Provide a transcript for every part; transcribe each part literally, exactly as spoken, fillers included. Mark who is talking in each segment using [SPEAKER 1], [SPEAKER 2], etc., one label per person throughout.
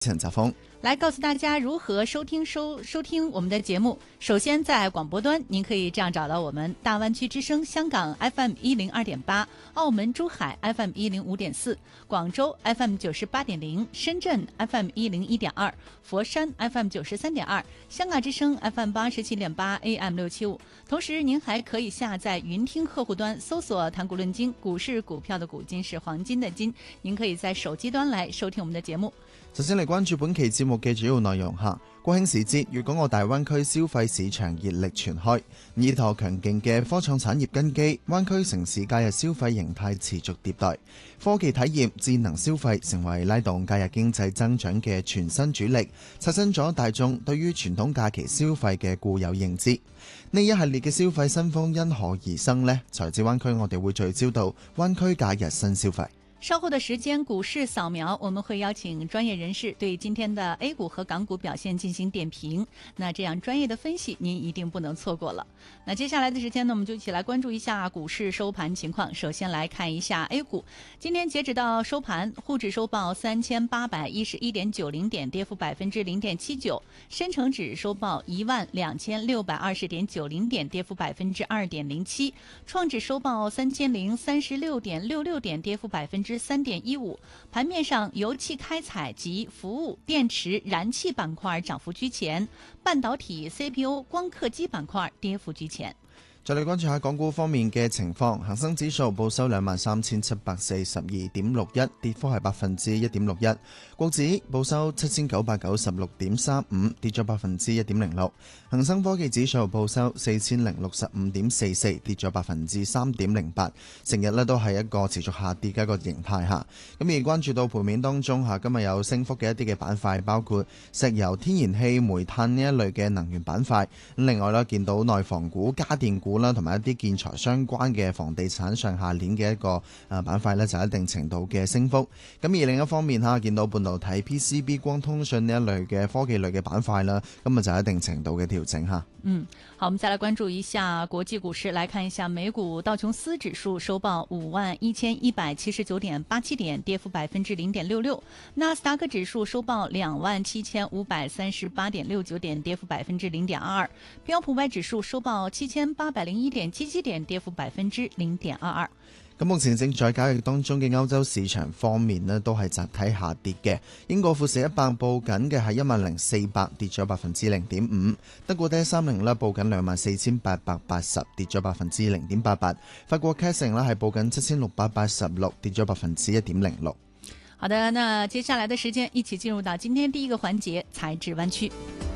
[SPEAKER 1] 陈泽峰
[SPEAKER 2] 来告诉大家如何收听收收听我们的节目。首先在广播端您可以这样找到我们：大湾区之声香港 F M 一零二点八，澳门珠海 F M 一零五点四，广州 F M 九十八点零，深圳 F M 一零一点二，佛山 F M 九十三点二，香港之声 F M 八十七点八 A M 六七五。同时您还可以下载云听客户端，搜索谈股论金，股市股票的股，金是黄金的金，您可以在手機端來收聽我們的節目。
[SPEAKER 1] 首先嚟關注本期節目嘅主要內容嚇。國慶時節，粵港澳大灣區消費市場熱力全開，依託強勁嘅科創產業根基，灣區城市假日消費形態持續迭代，科技體驗、智能消費成為拉動假日經濟增長嘅全新主力，刷新咗大眾對於傳統假期消費嘅固有認知。呢一系列嘅消費新風因何而生呢？財智灣區我哋會聚焦到灣區假日新消費。
[SPEAKER 2] 稍後的時間股市掃描，我們會邀請專業人士對今天的 A 股和港股表現進行點評。那這樣專業的分析您一定不能錯過了。那接下來的時間呢，我們就一起來關注一下股市收盤情況。首先來看一下 A 股，今天截止到收盤，滬指收報三千八百一十一點九零點，跌幅百分之零點七九；深成指收報一萬兩千六百二十點九零點，跌幅百分之二點零七；創指收報三千零三十六點六六點，跌幅百分之三點一五。盤面上，油氣開採及服務、電池、燃氣板塊漲幅居前，半導體、C P U、光刻機板塊跌幅居前。
[SPEAKER 1] 再嚟關注下港股方面嘅情況，恒生指數報收兩萬三千七百四十二點六一，跌幅係百分之一點六一。國指報收七千九百九十六點三五，跌咗百分之一點零六。恒生科技指數報收四千零六十五點四四，跌咗百分之三點零八。成日呢都係一個持續下跌嘅一個形態嚇。咁而關注到盤面當中嚇，今日有升幅嘅一啲嘅板塊，包括石油、天然氣、煤炭呢一類嘅能源板塊。咁另外呢，見到內房股、家電股啦，同埋一啲建材相關嘅房地產上下鏈嘅一個誒板塊呢，就有一定程度嘅升幅。咁而另一方面嚇，見到半導體、P C B、光通訊呢一類嘅科技類嘅板塊啦，咁啊就有一定程度嘅調整嚇。
[SPEAKER 2] 嗯，好，我們再來關注一下國際股市，來看一下美股道瓊斯指數收報五萬一千一百七十九點八七點，跌幅百分之零點六六；納斯達克指數收報兩萬七千五百三十八點六九點，跌幅百分之零點二二；標普 Y 指數收報七千八百零一點七七點，跌幅百分之零點二二。
[SPEAKER 1] 咁目前正在交易當中嘅歐洲市場方面呢，都係集體下跌嘅。英國富時一百報緊嘅係一萬零四百，跌咗百分之零點五。德國 D 三十呢報緊兩萬四千八百八十，跌咗百分之零點八八。法國 C A C 呢係報緊七千六百八十六，跌咗百分之一點零六。
[SPEAKER 2] 好的，那接下來的時間一起進入到今天第一個環節，財智灣區。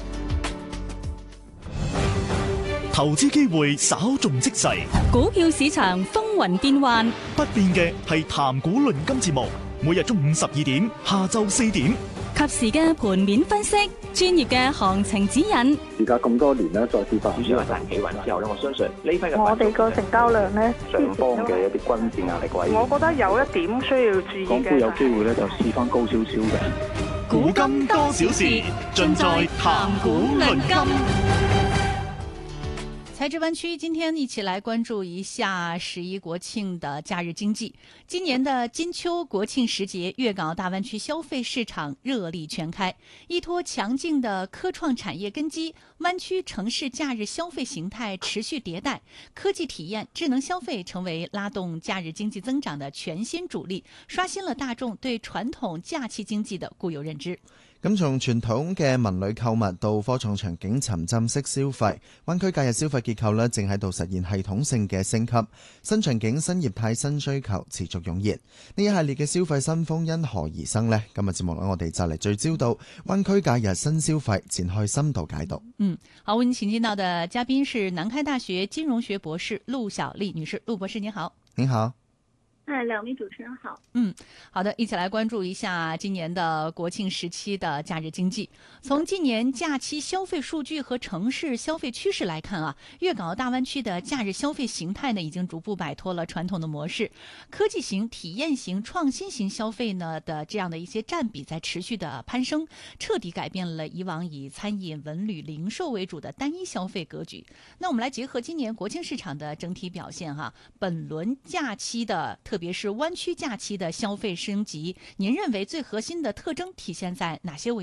[SPEAKER 3] 投資機會稍縱即逝，
[SPEAKER 4] 股票市場風雲變幻，
[SPEAKER 3] 不變嘅係談股論金節目，每日中午十二點，下晝四點，
[SPEAKER 4] 及時嘅盤面分析，專業嘅行情指引。
[SPEAKER 5] 而家咁多年咧，再跌翻，
[SPEAKER 6] 主要係大企穩之後咧，我相信呢批嘅
[SPEAKER 7] 我哋個成交量咧，
[SPEAKER 5] 上方嘅一啲均線壓力位，
[SPEAKER 7] 我覺得有一點需要注意嘅。
[SPEAKER 5] 港股有機會咧，就試翻高少少嘅。
[SPEAKER 3] 古今多少事，盡在談股論金。
[SPEAKER 2] 財智灣區今天一起來關注一下十一國慶的假日經濟。今年的金秋國慶時節，粵港澳大灣區消費市場熱力全開，依託強勁的科創產業根基，灣區城市假日消費形態持續迭代，科技體驗、智能消費成為拉動假日經濟增長的全新主力，刷新了大眾對傳統假期經濟的固有認知。
[SPEAKER 1] 咁從傳統嘅文旅購物到科創場景沉浸式消費，灣區假日消費結構呢正喺度實現系統性嘅升級，新場景、新業態、新需求持續湧現。呢一系列嘅消費新風因何而生呢？今日節目呢，我哋就嚟聚焦到灣區假日新消費，展開深度解讀。
[SPEAKER 2] 嗯，好，為您請進到的嘉賓是南開大學金融學博士陸小麗女士，陸博士您好。
[SPEAKER 1] 您好。
[SPEAKER 8] 嗨，兩位主持人好。
[SPEAKER 2] 嗯，好的，一起來關注一下今年的國慶時期的假日經濟。從今年假期消費數據和城市消費趨勢來看啊，粵港澳大灣區的假日消費形態呢，已經逐步擺脫了傳統的模式，科技型、體驗型、創新型消費呢的這樣的一些佔比在持續的攀升，徹底改變了以往以餐飲、文旅、零售為主的單一消費格局。那我們來結合今年國慶市場的整體表現哈、啊，本輪假期的特特别是湾区假期的消费升级，您认为最核心的特征体现在哪些维